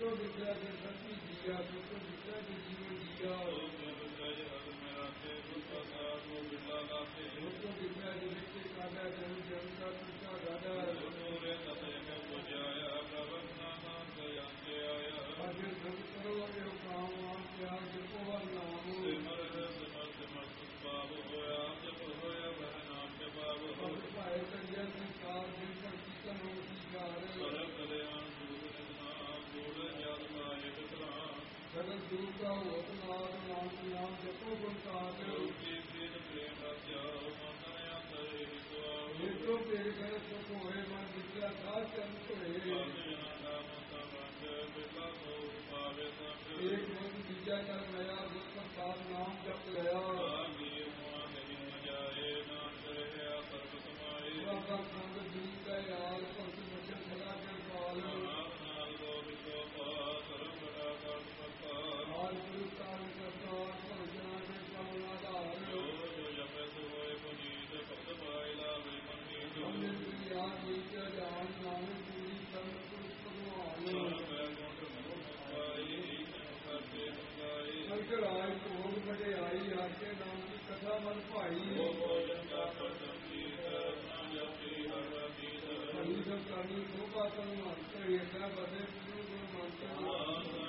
ਸੋ ਵਿਦਿਆ ਦੇ ਸੱਚੀ ਜੀਆ ਸੋ ਵਿਦਿਆ ਦੇ ਜੀਵਨ ਜੀਆ ਸੋ ਵਿਦਿਆ ਦੇ ਹਰ ਮੇਰਾ ਤੇ ਸੁਤਾ ਸਾਧੂ ਬਿਲਾ ਲਾਤੇ ਸੋ ਵਿਦਿਆ ਦੇ ਵਿੱਚ ਕਾਦਾ ਜਨ ਜਨਤਾ ਤੁਕਾ ਦਾਦਾ ਸੋ ਰੇ ਤਤੇ ਕੋ ਪੁਜਾਇਆ ਪ੍ਰਵੰਨਾ ਨਾਮ ਜਯੰਤੇ ਆਇਆ ਅਜ ਸਭ ਕਰੋ ਇਹ ਕਾਮ ਆਪ ਪਿਆਰ ਜਪੋ ਨਾਮ ਸਿਮਰ ਸਿਮਰ ਸਿਮਰ ਸੁਭਾਵ ਹੋਇਆ ਜਪ ਹੋਇਆ ਵਹ ਨਾਮ ਕੇ ਬਾਬ ਸਭ ਭਾਏ ਕੰਜੇ ਸੰਸਾਰ ਜਿਨ ਪਰ ਕੀਰਤਨ ਹੋ ਵਿਚਾਰ ਸਰਬ ਕਲਿਆਣ ਦੂਰ ਨਾਮ ਗੋੜ ਜਲ ਲਾਇ ਬਿਤਰਾ ਸਗਲ ਦੂਰ ਦਾ ਹੋਤ ਨਾਮ ਜਪੋ ਗੁਣ ਕਾਜ ਰੋਟੀ ਪ੍ਰੀਤ ਪ੍ਰੇਮ ਰਸਿਆ ਮਨ ਅੰਤਰ ਵਿਸਵਾਸ ਇਹ ਤੋਂ ਤੇਰੇ ਘਰ ਸੁਖ ਹੋਏ ਮਨ ਵਿਚਾਰ ਸਾਧ ਚੰਨ ਹੋਏ ਜਨਾਂ ਦਾ ਮਤਾ ਬੰਦ ਬਿਲਾ ਸੋ ਪਾਵੇ ਸੰਗ ਇੱਕ ਮਨ ਵਿਚਾਰ ਕਰ ਲਿਆ ਗੁਰ ਪ੍ਰਸਾਦ ਨਾਮ ਜਪ ਲਿਆ ਆਮੀ ਮੋਹ ਨਹੀਂ ਮਜਾਏ ਨਾਨਕ ਰਹਿਆ ਸਰਬ ਸਮਾਏ ਬਾਬਾ ਸੰਗ ਜੀਤ ਦਾ ਯਾਰ ਸੰਤ ਮਚਨ ਸਦਾ ਜਨ ਪਾਲ ਨਾਮ ਨਾਲ ਗੋਬਿੰਦ ਕੋ ਸਰਬ ਬੜਾ ਕਰ ਪਤਾ ਹਾਲ ਗੁਰੂ ਤਾਰਨ ਕਰਤਾ ਭਜਨਾਂ ਦੇ ਸਭ ਆਧਾਰ ਜੋ ਜਪੈ ਸੋ ਹੋਏ ਪੁਨੀਤ ਭਗਤ ਪਾਇ ਲਾਵੇ ਮਨਮੀਤ ਹਮਨੇ ਦੀ ਯਾਦ ਵਿੱਚ ਜਾਨ ਨਾਮ ਪੂਰੀ ਸੰਤ ਪੁਰਖ ਭਗਵਾਨ ਮੈਂ ਗੁਣ ਮਨੋ ਪਾਈ ਕਰਤੇ ਸੰਗਾਈ ਅੰਕ ਰਾਜ ਭੋਗ ਵਡਿਆਈ ਆਕੇ ਨਾਮ ਦੀ ਕਥਾ ਮਨ ਭਾਈ ਉਹ ਭੋਜਨ ਕਾ ਪ੍ਰਸੰਗੀਤ ਨਾ ਜਪੀ ਹਰ ਅਤੀਤ ਹਰੀ ਸਭ ਕਰਨੀ ਸੋਭਾ ਤਨ ਮੰਤਰ ਇਹ ਬਦੇ ਗੁਰੂ ਗੁਰੂ ਮੰਤਰ